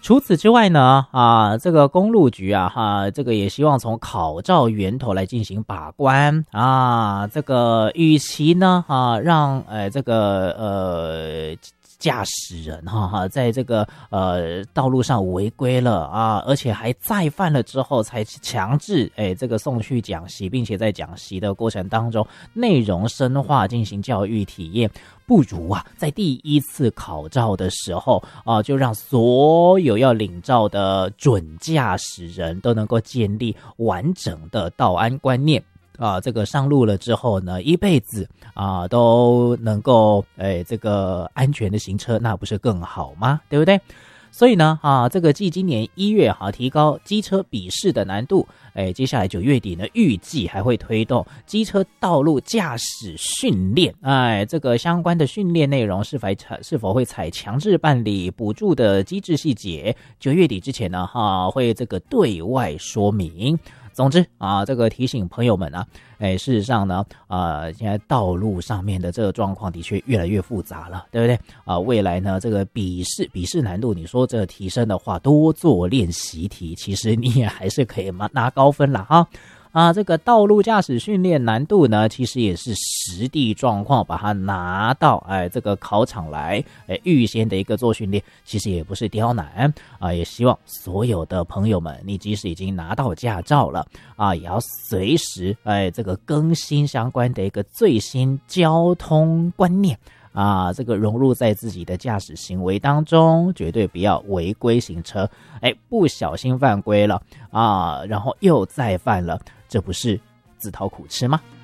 除此之外呢，这个公路局这个也希望从考照源头来进行把关这个与其呢让这个驾驶人在这个道路上违规了而且还再犯了之后才强制这个送去讲习，并且在讲习的过程当中内容深化进行教育体验，不如在第一次考照的时候就让所有要领照的准驾驶人都能够建立完整的道安观念这个上路了之后呢，一辈子都能够这个安全的行车，那不是更好吗？对不对？所以呢这个继今年1月提高机车笔试的难度，接下来9月底呢，预计还会推动机车道路驾驶训练，这个相关的训练内容是否会采强制办理补助的机制细节，9月底之前呢会这个对外说明。总之这个提醒朋友们事实上呢现在道路上面的这个状况的确越来越复杂了，对不对未来呢这个笔试难度，你说这提升的话，多做练习题，其实你也还是可以拿高分啦这个道路驾驶训练难度呢，其实也是实地状况把它拿到这个考场来预先的一个做训练，其实也不是刁难也希望所有的朋友们，你即使已经拿到驾照了也要随时这个更新相关的一个最新交通观念这个融入在自己的驾驶行为当中，绝对不要违规行车，不小心犯规了然后又再犯了，这不是自讨苦吃吗？